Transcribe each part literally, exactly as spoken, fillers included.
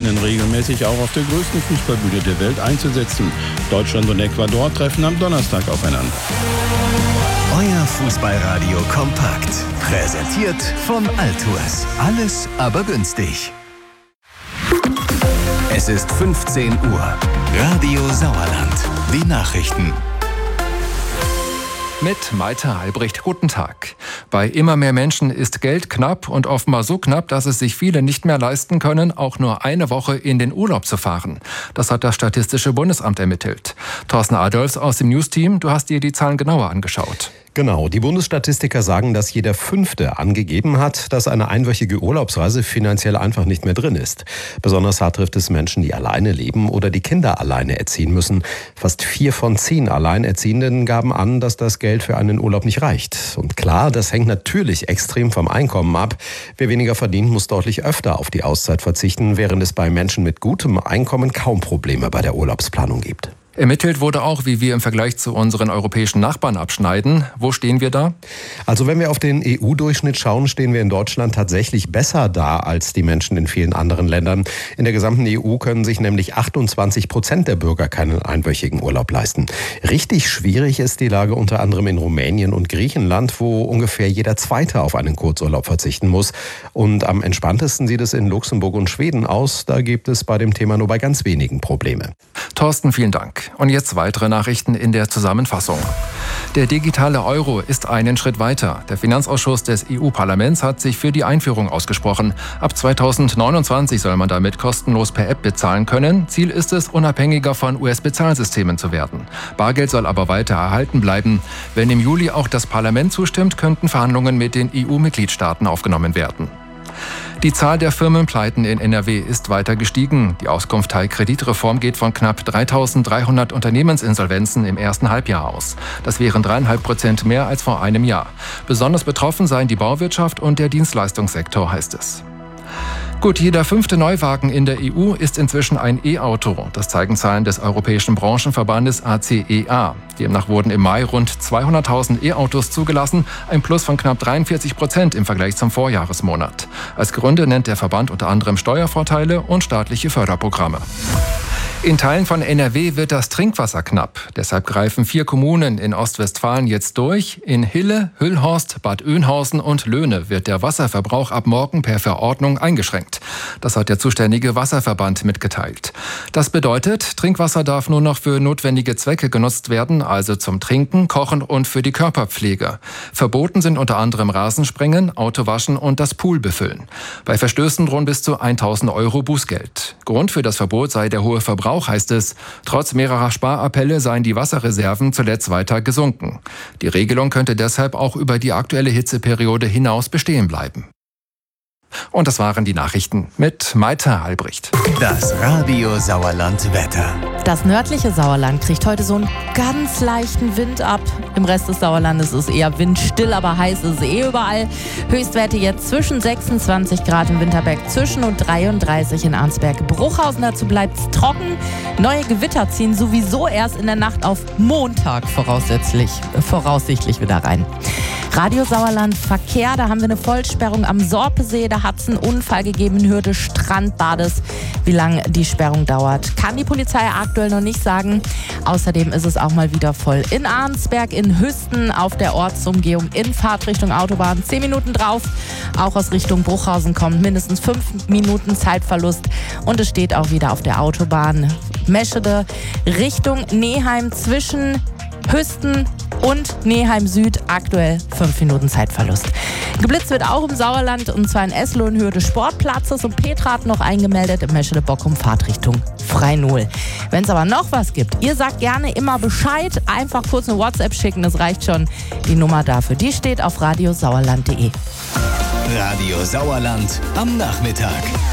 rechnen regelmäßig auch auf der größten Fußballbühne der Welt einzusetzen. Deutschland und Ecuador treffen am Donnerstag aufeinander. Euer Fußballradio kompakt. Präsentiert von Altours. Alles aber günstig. Es ist fünfzehn Uhr. Radio Sauerland. Die Nachrichten. Mit Malte Albrecht. Guten Tag. Bei immer mehr Menschen ist Geld knapp und offenbar so knapp, dass es sich viele nicht mehr leisten können, auch nur eine Woche in den Urlaub zu fahren. Das hat das Statistische Bundesamt ermittelt. Thorsten Adolfs aus dem News-Team, du hast dir die Zahlen genauer angeschaut. Genau, die Bundesstatistiker sagen, dass jeder Fünfte angegeben hat, dass eine einwöchige Urlaubsreise finanziell einfach nicht mehr drin ist. Besonders hart trifft es Menschen, die alleine leben oder die Kinder alleine erziehen müssen. Fast vier von zehn Alleinerziehenden gaben an, dass das Geld für einen Urlaub nicht reicht. Und klar, das hängt natürlich extrem vom Einkommen ab. Wer weniger verdient, muss deutlich öfter auf die Auszeit verzichten, während es bei Menschen mit gutem Einkommen kaum Probleme bei der Urlaubsplanung gibt. Ermittelt wurde auch, wie wir im Vergleich zu unseren europäischen Nachbarn abschneiden. Wo stehen wir da? Also wenn wir auf den E U-Durchschnitt schauen, stehen wir in Deutschland tatsächlich besser da als die Menschen in vielen anderen Ländern. In der gesamten E U können sich nämlich achtundzwanzig Prozent der Bürger keinen einwöchigen Urlaub leisten. Richtig schwierig ist die Lage unter anderem in Rumänien und Griechenland, wo ungefähr jeder Zweite auf einen Kurzurlaub verzichten muss. Und am entspanntesten sieht es in Luxemburg und Schweden aus. Da gibt es bei dem Thema nur bei ganz wenigen Probleme. Thorsten, vielen Dank. Und jetzt weitere Nachrichten in der Zusammenfassung. Der digitale Euro ist einen Schritt weiter. Der Finanzausschuss des E U-Parlaments hat sich für die Einführung ausgesprochen. Ab zweitausendneunundzwanzig soll man damit kostenlos per App bezahlen können. Ziel ist es, unabhängiger von U S-Bezahlsystemen zu werden. Bargeld soll aber weiter erhalten bleiben. Wenn im Juli auch das Parlament zustimmt, könnten Verhandlungen mit den E U-Mitgliedstaaten aufgenommen werden. Die Zahl der Firmenpleiten in N R W ist weiter gestiegen. Die Auskunft Teil Kreditreform geht von knapp dreitausenddreihundert Unternehmensinsolvenzen im ersten Halbjahr aus. Das wären dreieinhalb Prozent mehr als vor einem Jahr. Besonders betroffen seien die Bauwirtschaft und der Dienstleistungssektor, heißt es. Gut, jeder fünfte Neuwagen in der E U ist inzwischen ein E-Auto. Das zeigen Zahlen des Europäischen Branchenverbandes A C E A. Demnach wurden im Mai rund zweihunderttausend E-Autos zugelassen, ein Plus von knapp dreiundvierzig Prozent im Vergleich zum Vorjahresmonat. Als Gründe nennt der Verband unter anderem Steuervorteile und staatliche Förderprogramme. In Teilen von N R W wird das Trinkwasser knapp. Deshalb greifen vier Kommunen in Ostwestfalen jetzt durch. In Hille, Hüllhorst, Bad Oeynhausen und Löhne wird der Wasserverbrauch ab morgen per Verordnung eingeschränkt. Das hat der zuständige Wasserverband mitgeteilt. Das bedeutet, Trinkwasser darf nur noch für notwendige Zwecke genutzt werden, also zum Trinken, Kochen und für die Körperpflege. Verboten sind unter anderem Rasensprengen, Autowaschen und das Pool befüllen. Bei Verstößen drohen bis zu tausend Euro Bußgeld. Grund für das Verbot sei der hohe Verbrauch. Auch heißt es, trotz mehrerer Sparappelle seien die Wasserreserven zuletzt weiter gesunken. Die Regelung könnte deshalb auch über die aktuelle Hitzeperiode hinaus bestehen bleiben. Und das waren die Nachrichten mit Malte Albrecht. Das Radio Sauerland Wetter. Das nördliche Sauerland kriegt heute so einen ganz leichten Wind ab. Im Rest des Sauerlandes ist eher windstill, aber heiß ist es eh überall. Höchstwerte jetzt zwischen sechsundzwanzig Grad im Winterberg zwischen und dreiunddreißig in Arnsberg-Bruchhausen. Dazu bleibt es trocken. Neue Gewitter ziehen sowieso erst in der Nacht auf Montag voraussichtlich, voraussichtlich wieder rein. Radio Sauerland Verkehr, da haben wir eine Vollsperrung am Sorpesee. Da hat es einen Unfall gegeben in Hürde Strandbades. Wie lange die Sperrung dauert, kann die Polizei aktuell noch nicht sagen. Außerdem ist es auch mal wieder voll in Arnsberg, in Hüsten, auf der Ortsumgehung in Fahrtrichtung Autobahn. Zehn Minuten drauf. Auch aus Richtung Bruchhausen kommt mindestens fünf Minuten Zeitverlust. Und es steht auch wieder auf der Autobahn Meschede Richtung Neheim zwischen Hüsten und Neheim Süd aktuell fünf Minuten Zeitverlust. Geblitzt wird auch im Sauerland, und zwar in Esloh in Höhe des Sportplatzes, und Petra hat noch eingemeldet im Meschede-Bockum Fahrtrichtung Freinohl. Wenn es aber noch was gibt, ihr sagt gerne immer Bescheid, einfach kurz eine WhatsApp schicken, das reicht schon. Die Nummer dafür, die steht auf radiosauerland punkt de. Radio Sauerland am Nachmittag.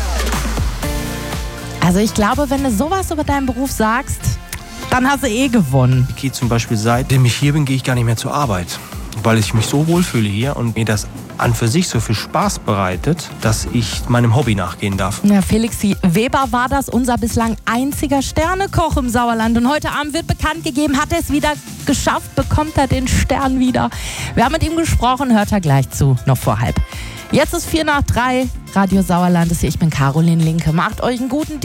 Also ich glaube, wenn du sowas über deinen Beruf sagst, dann hast du eh gewonnen. Ich gehe zum Beispiel, seitdem ich hier bin, gehe ich gar nicht mehr zur Arbeit, weil ich mich so wohlfühle hier und mir das an für sich so viel Spaß bereitet, dass ich meinem Hobby nachgehen darf. Ja, Felix Weber war das, unser bislang einziger Sternekoch im Sauerland. Und heute Abend wird bekannt gegeben, hat er es wieder geschafft, bekommt er den Stern wieder. Wir haben mit ihm gesprochen, hört er gleich zu, noch vor halb. Jetzt ist vier nach drei, Radio Sauerland ist hier, ich bin Caroline Linke. Macht euch einen guten